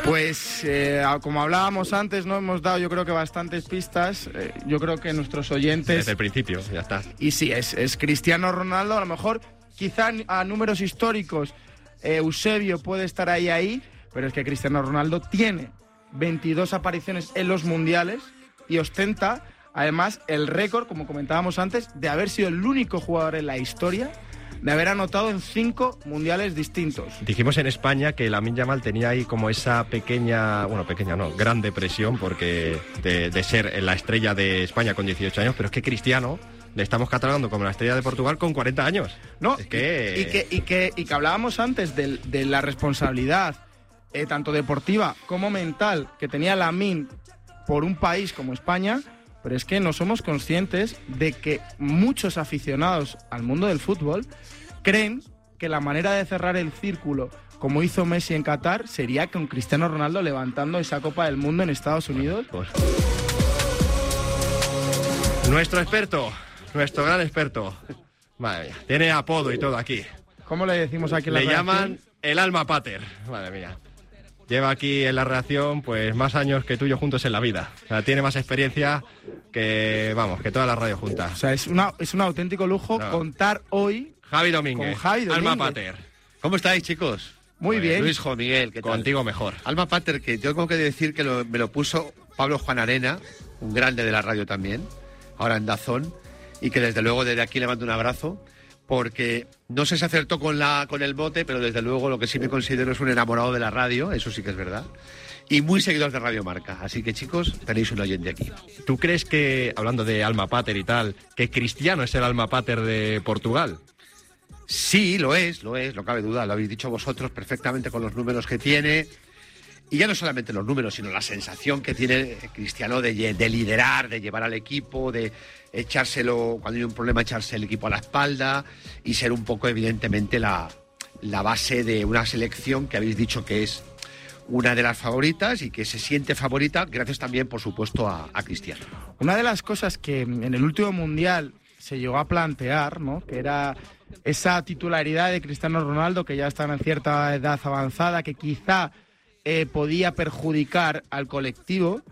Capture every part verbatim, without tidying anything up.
Pues eh, como hablábamos antes, no hemos dado yo creo que bastantes pistas. Eh, yo creo que nuestros oyentes... Desde el principio, ya está. Y sí, es, es Cristiano Ronaldo. A lo mejor, quizá a números históricos, eh, Eusebio puede estar ahí, ahí, pero es que Cristiano Ronaldo tiene veintidós apariciones en los mundiales y ostenta, además, el récord, como comentábamos antes, de haber sido el único jugador en la historia de haber anotado en cinco mundiales distintos. Dijimos en España que Lamine Yamal tenía ahí como esa pequeña, bueno, pequeña no, gran depresión porque de, de ser la estrella de España con dieciocho años, pero es que Cristiano le estamos catalogando como la estrella de Portugal con cuarenta años. No, es que... Y, y, que, y, que, y que hablábamos antes de, de la responsabilidad, eh, tanto deportiva como mental, que tenía Lamine por un país como España, pero es que no somos conscientes de que muchos aficionados al mundo del fútbol creen que la manera de cerrar el círculo, como hizo Messi en Qatar, sería con Cristiano Ronaldo levantando esa Copa del Mundo en Estados Unidos. Pues... Nuestro experto, nuestro gran experto, madre mía, tiene apodo y todo aquí. ¿Cómo le decimos aquí en la Le redacción? llaman el alma pater, madre mía. Lleva aquí en la redacción pues más años que tú y yo juntos en la vida. O sea, tiene más experiencia que, vamos, que toda la radio junta. O sea, es, una, es un auténtico lujo no. contar hoy Javi Domínguez, con Javi Domínguez. Alma Pater. ¿Cómo estáis, chicos? Muy pues, bien. Luis, Jo, Miguel, ¿qué tal? Contigo mejor. Alma Pater, que yo tengo que decir que lo, me lo puso Pablo Juan Arena, un grande de la radio también, ahora en Dazón, y que desde luego desde aquí le mando un abrazo, porque no sé si acertó con, la, con el bote, pero desde luego lo que sí me considero es un enamorado de la radio, eso sí que es verdad, y muy seguidor de Radio Marca. Así que, chicos, tenéis un oyente aquí. ¿Tú crees que, hablando de alma pater y tal, que Cristiano es el alma pater de Portugal? Sí, lo es, lo es, no cabe duda, lo habéis dicho vosotros perfectamente con los números que tiene. Y ya no solamente los números, sino la sensación que tiene Cristiano de, de liderar, de llevar al equipo, de echárselo, cuando hay un problema, echarse el equipo a la espalda y ser un poco, evidentemente, la, la base de una selección que habéis dicho que es una de las favoritas y que se siente favorita gracias también, por supuesto, a, a Cristiano. Una de las cosas que en el último Mundial se llegó a plantear, ¿no?, que era esa titularidad de Cristiano Ronaldo, que ya está en cierta edad avanzada, que quizá eh, podía perjudicar al colectivo.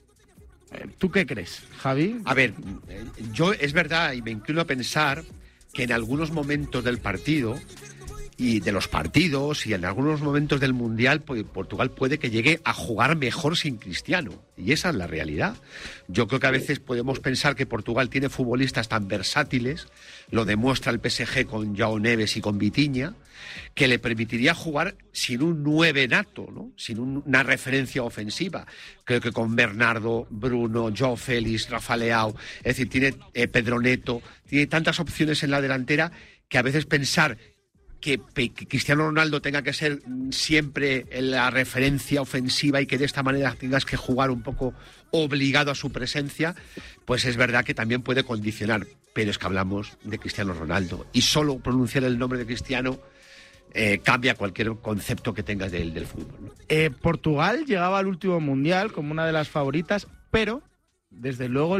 ¿Tú qué crees, Javi? A ver, yo es verdad y me inclino a pensar que en algunos momentos del partido y de los partidos y en algunos momentos del Mundial, pues Portugal puede que llegue a jugar mejor sin Cristiano. Y esa es la realidad. Yo creo que a veces podemos pensar que Portugal tiene futbolistas tan versátiles, lo demuestra el P S G con João Neves y con Vitinha, que le permitiría jugar sin un nueve nato, ¿no?, sin un, una referencia ofensiva. Creo que con Bernardo, Bruno, João Félix, Rafa Leao, es decir, tiene eh, Pedro Neto, tiene tantas opciones en la delantera que a veces pensar Que, que Cristiano Ronaldo tenga que ser siempre la referencia ofensiva y que de esta manera tengas que jugar un poco obligado a su presencia, pues es verdad que también puede condicionar. Pero es que hablamos de Cristiano Ronaldo y solo pronunciar el nombre de Cristiano eh, cambia cualquier concepto que tengas del, del fútbol, ¿no? Eh, Portugal llegaba al último Mundial como una de las favoritas, pero desde luego